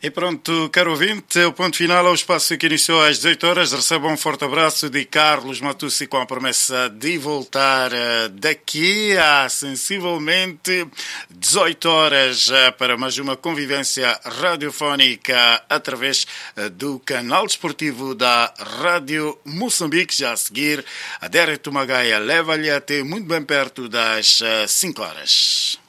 E pronto, caro ouvinte, o ponto final ao espaço que iniciou às 18 horas. Receba um forte abraço de Carlos Matussi com a promessa de voltar daqui a sensivelmente 18 horas para mais uma convivência radiofónica através do canal desportivo da Rádio Moçambique. Já a seguir, a Dere Tumagaia leva-lhe até muito bem perto das 5 horas.